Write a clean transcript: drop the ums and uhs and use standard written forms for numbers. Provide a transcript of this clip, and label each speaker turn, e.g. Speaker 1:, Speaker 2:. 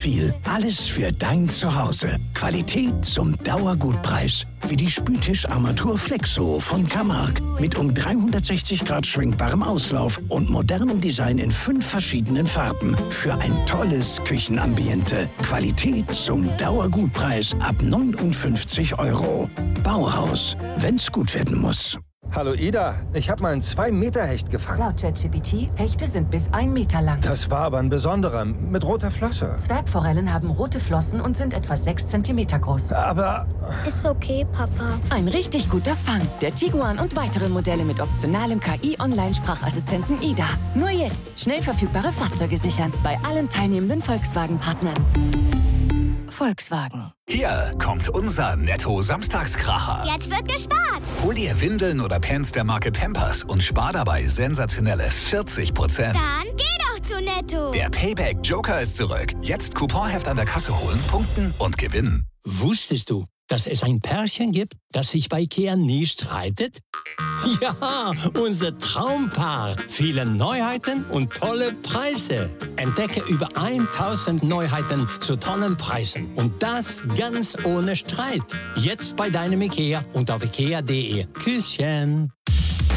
Speaker 1: viel. Alles für dein Zuhause. Qualität zum Dauergutpreis. Wie die Spültischarmatur Flexo von Camargue. Mit um 360 Grad schwenkbarem Auslauf und modernem Design in 5 verschiedenen Farben. Für ein tolles Küchenambiente. Qualität zum Dauergutpreis ab 59 €. Bauhaus, wenn's gut werden muss.
Speaker 2: Hallo Ida, ich habe mal einen 2-Meter-Hecht gefangen.
Speaker 3: Laut ChatGPT, Hechte sind bis 1 Meter lang.
Speaker 2: Das war aber ein besonderer, mit roter Flosse.
Speaker 3: Zwergforellen haben rote Flossen und sind etwa 6 Zentimeter groß.
Speaker 2: Aber...
Speaker 4: Ist okay, Papa.
Speaker 5: Ein richtig guter Fang. Der Tiguan und weitere Modelle mit optionalem KI-Online-Sprachassistenten Ida. Nur jetzt schnell verfügbare Fahrzeuge sichern. Bei allen teilnehmenden Volkswagen-Partnern. Volkswagen.
Speaker 6: Hier kommt unser Netto-Samstagskracher.
Speaker 4: Jetzt wird gespart.
Speaker 6: Hol dir Windeln oder Pants der Marke Pampers und spar dabei sensationelle 40%.
Speaker 4: Dann geh doch zu Netto.
Speaker 6: Der Payback Joker ist zurück. Jetzt Couponheft an der Kasse holen, punkten und gewinnen.
Speaker 7: Wusstest du, dass es ein Pärchen gibt, das sich bei IKEA nie streitet? Ja, unser Traumpaar. Viele Neuheiten und tolle Preise. Entdecke über 1000 Neuheiten zu tollen Preisen. Und das ganz ohne Streit. Jetzt bei deinem IKEA und auf ikea.de. Küsschen.